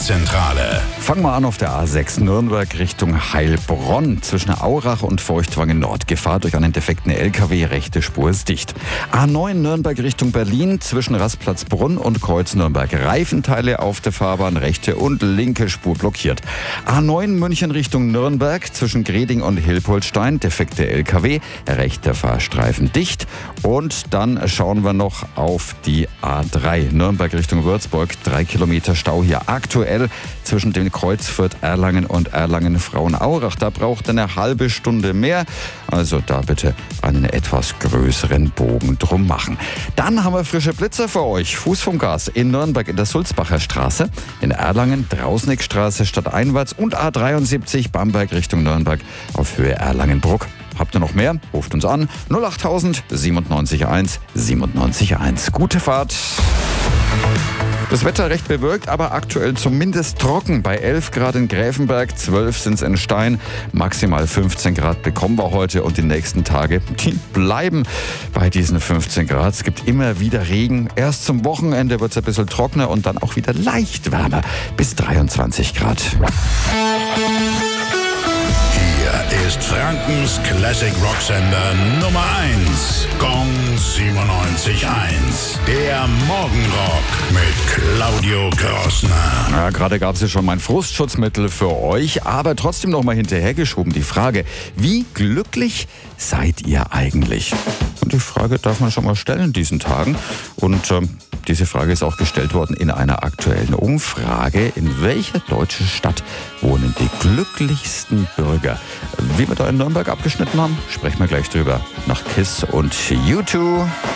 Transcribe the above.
Verkehrszentrale. Fangen wir an auf der A6 Nürnberg Richtung Heilbronn. Zwischen Aurach und Feuchtwangen Nord. Gefahr durch einen defekten LKW. Rechte Spur ist dicht. A9 Nürnberg Richtung Berlin. Zwischen Rastplatzbrunn und Kreuz Nürnberg. Reifenteile auf der Fahrbahn. Rechte und linke Spur blockiert. A9 München Richtung Nürnberg. Zwischen Greding und Hilpoltstein. Defekte LKW. Rechter Fahrstreifen dicht. Und dann schauen wir noch auf die A3 Nürnberg Richtung Würzburg. 3 Kilometer Stau hier aktuell zwischen dem Kreuzfurt Erlangen und Erlangen-Frauenaurach. Da braucht eine halbe Stunde mehr. Also da bitte einen etwas größeren Bogen drum machen. Dann haben wir frische Blitzer für euch. Fuß vom Gas in Nürnberg in der Sulzbacher Straße, in Erlangen Drausnickstraße stadteinwärts und A73 Bamberg Richtung Nürnberg auf Höhe Erlangenbruck. Habt ihr noch mehr? Ruft uns an 08000 97 1 97 1. Gute Fahrt. Das Wetter recht bewölkt, aber aktuell zumindest trocken. Bei 11 Grad in Gräfenberg, 12 sind es in Stein. Maximal 15 Grad bekommen wir heute und die nächsten Tage, die bleiben bei diesen 15 Grad. Es gibt immer wieder Regen. Erst zum Wochenende wird es ein bisschen trockener und dann auch wieder leicht wärmer. Bis 23 Grad. Hier ist Frankens Classic Rocksender Nummer 1. Gong 97.1. Der Morgenrock mit Claudio Grossner. Ja, gerade gab es ja schon mein Frustschutzmittel für euch, aber trotzdem noch mal hinterhergeschoben die Frage, wie glücklich seid ihr eigentlich? Und die Frage darf man schon mal stellen in diesen Tagen. Und diese Frage ist auch gestellt worden in einer aktuellen Umfrage. In welcher deutschen Stadt wohnen die glücklichsten Bürger? Wie wir da in Nürnberg abgeschnitten haben, sprechen wir gleich drüber. Nach Kiss und U2.